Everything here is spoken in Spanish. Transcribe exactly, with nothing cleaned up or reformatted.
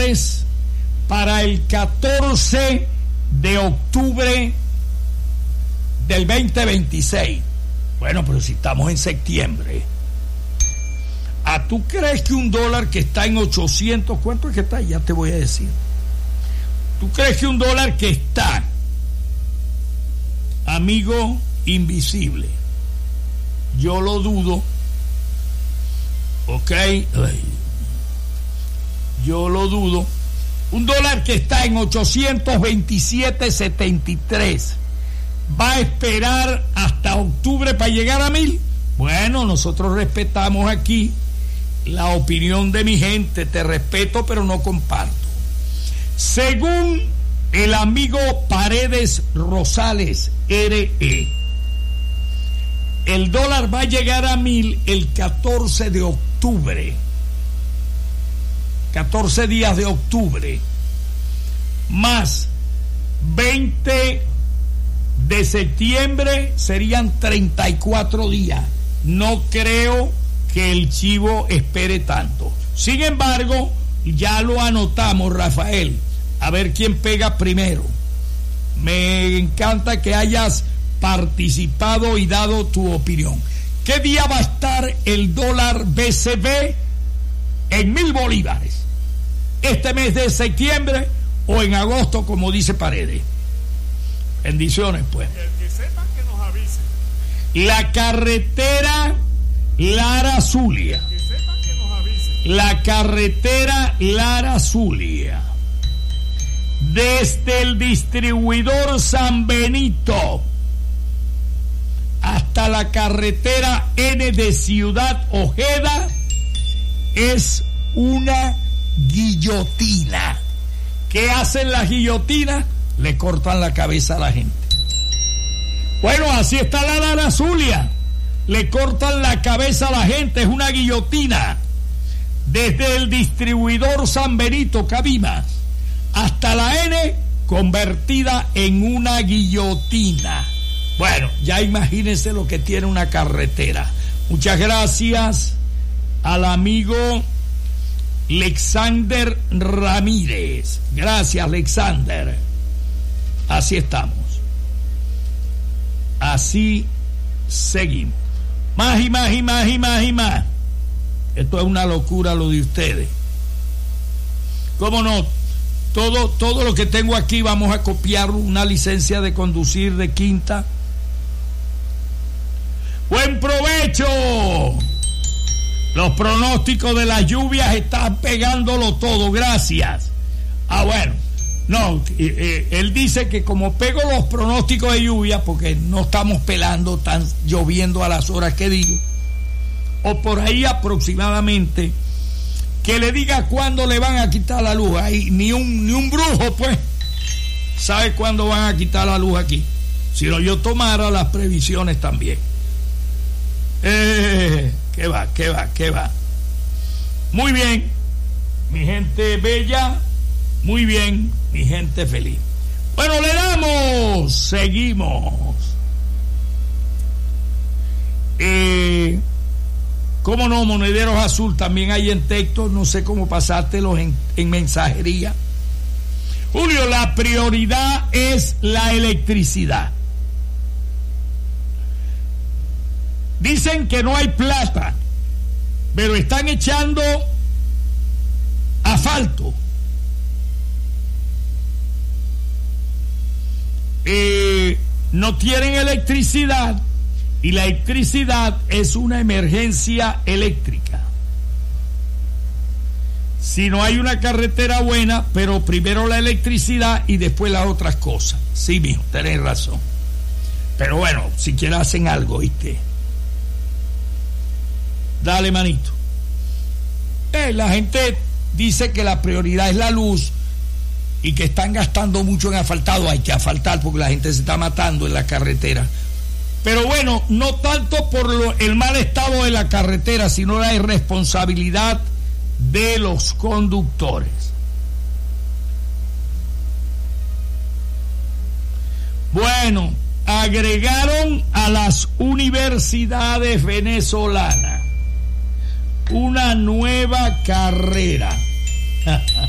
dólares para el catorce de octubre del veinte veintiséis. Bueno, pero si estamos en septiembre. ¿Ah, tú crees que un dólar que está en ochocientos, cuánto es que está? Ya te voy a decir. ¿Tú crees que un dólar que está, amigo invisible? Yo lo dudo. Ok. Ay, yo lo dudo. Un dólar que está en ochocientos veintisiete setenta y tres va a esperar hasta octubre para llegar a mil. Bueno, nosotros respetamos aquí la opinión de mi gente. Te respeto, pero no comparto. Según el amigo Paredes Rosales R E, el dólar va a llegar a mil el catorce de octubre. catorce días de octubre, más veinte de septiembre, serían treinta y cuatro días. No creo que el chivo espere tanto. Sin embargo, ya lo anotamos, Rafael, a ver quién pega primero. Me encanta que hayas participado y dado tu opinión. ¿Qué día va a estar el dólar B C B en mil bolívares? ¿Este mes de septiembre o en agosto, como dice Paredes? Bendiciones, pues. El que sepa que nos avise. La carretera Lara Zulia. El que sepa que nos avise. La carretera Lara Zulia. Desde el distribuidor San Benito hasta la carretera N de Ciudad Ojeda es una guillotina. ¿Qué hacen las guillotinas? Le cortan la cabeza a la gente. Bueno, así está la Lara Zulia. Le cortan la cabeza a la gente, es una guillotina. Desde el distribuidor San Benito Cabima hasta la N, convertida en una guillotina. Bueno, ya imagínense lo que tiene una carretera. Muchas gracias al amigo Alexander Ramírez. Gracias, Alexander. Así estamos. Así seguimos. Más y más y más y más y más. Esto es una locura lo de ustedes. ¿Cómo no? Todo, todo lo que tengo aquí vamos a copiar una licencia de conducir de quinta. ¡Buen provecho! Los pronósticos de las lluvias están pegándolo todo, gracias. Ah, bueno, no, eh, eh, él dice que como pego los pronósticos de lluvia, porque no estamos pelando, tan lloviendo a las horas que digo, o por ahí aproximadamente, que le diga cuándo le van a quitar la luz. Ahí, ni un, ni un brujo, pues, sabe cuándo van a quitar la luz aquí. Si no, yo tomara las previsiones también. Eh, ¿Qué va? ¿Qué va? ¿Qué va? Muy bien, mi gente bella. Muy bien, mi gente feliz. Bueno, le damos. Seguimos. Eh, ¿Cómo no? Monederos Azul también hay en texto. No sé cómo pasártelos en, en mensajería. Julio, la prioridad es la electricidad. Dicen que no hay plata, pero están echando asfalto. Eh, no tienen electricidad y la electricidad es una emergencia eléctrica. Si no hay una carretera buena, pero primero la electricidad y después las otras cosas. Sí, mijo, tenés razón. Pero bueno, si quieren hacen algo, ¿viste? Dale, manito. Eh, la gente dice que la prioridad es la luz y que están gastando mucho en asfaltado. Hay que asfaltar porque la gente se está matando en la carretera. Pero bueno, no tanto por lo, el mal estado de la carretera, sino la irresponsabilidad de los conductores. Bueno, agregaron a las universidades venezolanas una nueva carrera.